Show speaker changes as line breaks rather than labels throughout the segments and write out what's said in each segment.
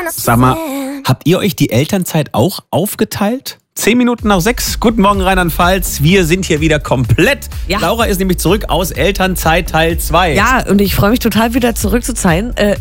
Sag mal, habt ihr euch die Elternzeit auch aufgeteilt? 10 Minuten nach 6. Guten Morgen, Rheinland-Pfalz. Wir sind hier wieder komplett. Ja. Laura ist nämlich zurück aus Elternzeit Teil 2.
Ja, und ich freue mich total wieder zurück zu sein. Wir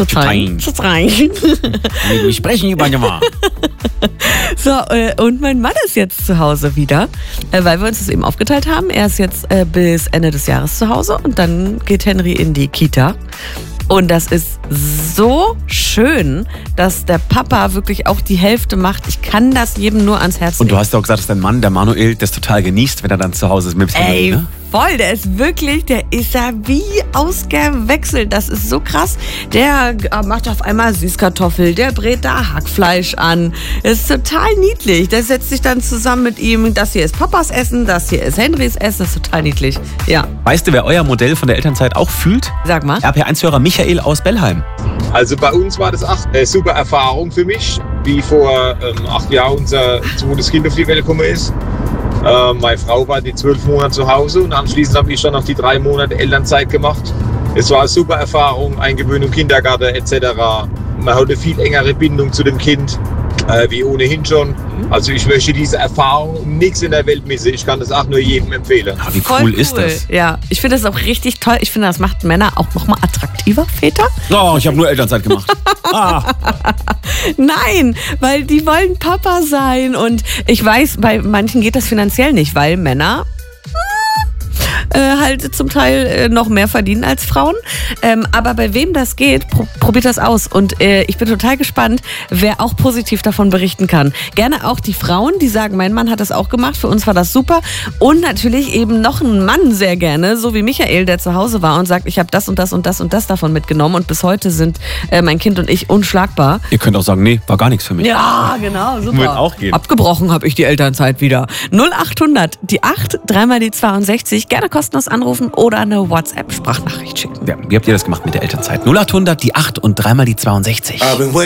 sprechen über Nummer.
So, und mein Mann ist jetzt zu Hause wieder, weil wir uns das eben aufgeteilt haben. Er ist jetzt bis Ende des Jahres zu Hause und dann geht Henry in die Kita. Und das ist so schön, dass der Papa wirklich auch die Hälfte macht. Ich kann das jedem nur ans Herz legen.
Und du hast ja auch gesagt, dass dein Mann, der Manuel, das total genießt, wenn er dann zu Hause ist mit Henry, ne?
Voll, der ist ja wie ausgewechselt. Das ist so krass. Der macht auf einmal Süßkartoffel, der brät da Hackfleisch an. Das ist total niedlich. Der setzt sich dann zusammen mit ihm. Das hier ist Papas Essen, das hier ist Henrys Essen. Das ist total niedlich. Ja.
Weißt du, wer euer Modell von der Elternzeit auch fühlt?
Sag mal.
RPR1-Hörer Michael aus Bellheim.
Also bei uns war das eine super Erfahrung für mich, wie vor 8 Jahren unser zweites Kind auf die Welt gekommen ist. Meine Frau war die 12 Monate zu Hause und anschließend habe ich dann noch die 3 Monate Elternzeit gemacht. Es war eine super Erfahrung, Eingewöhnung, Kindergarten etc. Man hat eine viel engere Bindung zu dem Kind, wie ohnehin schon. Also ich möchte diese Erfahrung um nichts in der Welt missen. Ich kann das auch nur jedem empfehlen.
Wie cool ist das?
Ja, ich finde das auch richtig toll. Ich finde, das macht Männer auch nochmal attraktiver, Väter.
Oh, ich habe nur Elternzeit gemacht.
Nein, weil die wollen Papa sein. Und ich weiß, bei manchen geht das finanziell nicht, weil Männer halt zum Teil noch mehr verdienen als Frauen. Aber bei wem das geht, probiert das aus. Und ich bin total gespannt, wer auch positiv davon berichten kann. Gerne auch die Frauen, die sagen, mein Mann hat das auch gemacht, für uns war das super. Und natürlich eben noch ein Mann sehr gerne, so wie Michael, der zu Hause war und sagt, ich habe das und das und das und das davon mitgenommen. Und bis heute sind mein Kind und ich unschlagbar.
Ihr könnt auch sagen, nee, war gar nichts für mich.
Ja, genau, super.
Wird auch gehen.
Abgebrochen habe ich die Elternzeit wieder. 0800, die 8, dreimal die 62. Gerne kostenlos anrufen oder eine WhatsApp-Sprachnachricht schicken.
Ja, wie habt ihr das gemacht mit der Elternzeit? 0800, die 8 und dreimal die 62.